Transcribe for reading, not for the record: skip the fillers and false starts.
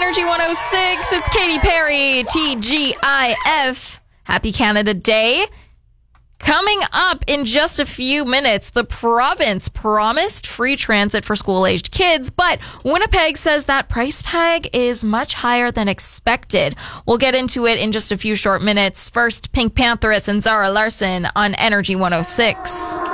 Energy 106. It's Katy Perry, TGIF. Happy Canada Day. Coming up in just a few minutes, the province promised free transit for school-aged kids, but Winnipeg says that price tag is much higher than expected. We'll get into it in just a few short minutes. First, Pink Pantheress and Zara Larson on Energy 106.